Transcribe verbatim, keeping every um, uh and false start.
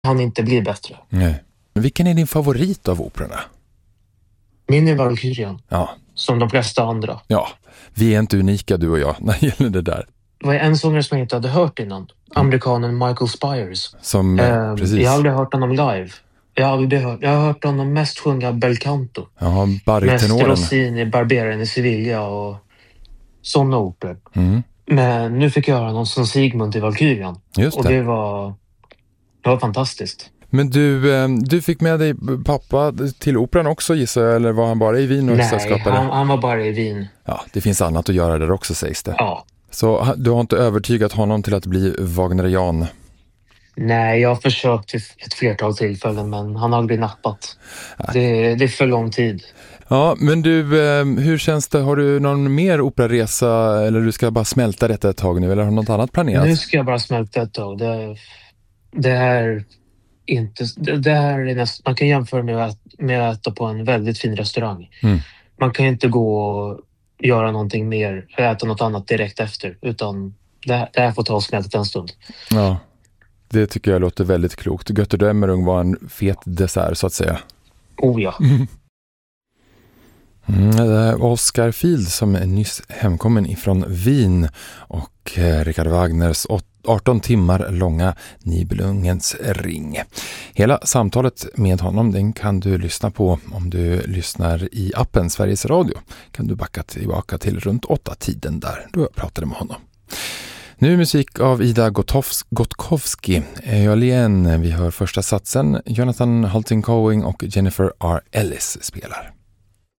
han inte blir bättre. Nej. Men vilken är din favorit av operorna? Min är Valkyrien. Ja. Som de flesta andra. Ja, vi är inte unika du och jag när det gäller det där. Det var en sångare som jag inte hade hört innan. Amerikanen Michael Spires. Som, eh, precis. Jag har aldrig hört honom live. Jag har, aldrig hört, jag har hört honom mest sjunga bel canto. Ja, Mest baritenoren. Rossini, Barberen i Sevilla och sådana operor. Mm. Men nu fick jag höra någon som Sigmund i Valkyrien. Just och det. det var, det var fantastiskt. Men du, eh, du fick med dig pappa till operan också gissar jag, eller var han bara i Wien och Nej, sällskapade? han, han var bara i Wien. Ja, det finns annat att göra där också sägs det. Ja. Så ha- du har inte övertygat honom till att bli wagnerian? Nej, jag har försökt vid ett flertal tillfällen men han har aldrig nappat. Det, det är för lång tid. Ja, men du, eh, hur känns det? Har du någon mer operaresa eller du ska bara smälta detta ett tag nu eller har du något annat planerat? Nu ska jag bara smälta ett tag. Det, det är inte... Det, det här är näst, man kan jämföra med att, med att äta på en väldigt fin restaurang. Mm. Man kan inte gå och göra någonting mer, äta något annat direkt efter. Utan det, det här får ta och smälta en stund. Ja, det tycker jag låter väldigt klokt. Götterdämmerung var en fet dessert så att säga. Oh ja. Mm. Mm, det är Oscar Field som är nyss hemkommen ifrån Wien och eh, Richard Wagners arton timmar långa Nibelungens ring. Hela samtalet med honom den kan du lyssna på om du lyssnar i appen Sveriges Radio. Kan du backa tillbaka till runt åtta tiden där då jag pratade med honom. Nu musik av Ida Gotowski, Gotkowski. Eolien, vi hör första satsen. Jonathan Halting-Coing och Jennifer R. Ellis spelar.